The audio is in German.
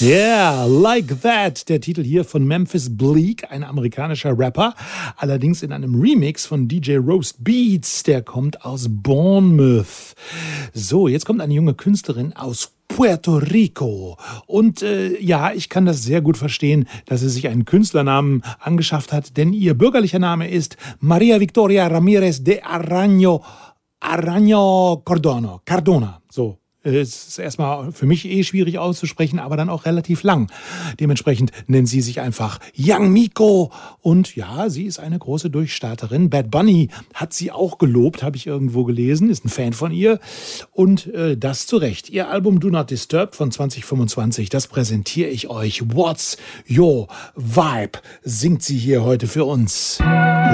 Yeah, Like That, der Titel hier von Memphis Bleek, ein amerikanischer Rapper, allerdings in einem Remix von DJ Roast Beats, der kommt aus Bournemouth. So, jetzt kommt eine junge Künstlerin aus Puerto Rico. Und ja, ich kann das sehr gut verstehen, dass sie sich einen Künstlernamen angeschafft hat, denn ihr bürgerlicher Name ist Maria Victoria Ramirez de Araño Cardona. So. Es ist erstmal für mich schwierig auszusprechen, aber dann auch relativ lang. Dementsprechend nennt sie sich einfach Young Miko. Und ja, sie ist eine große Durchstarterin. Bad Bunny hat sie auch gelobt, habe ich irgendwo gelesen, ist ein Fan von ihr. Und das zu Recht. Ihr Album Do Not Disturb von 2025, das präsentiere ich euch. What's Your Vibe? Singt sie hier heute für uns.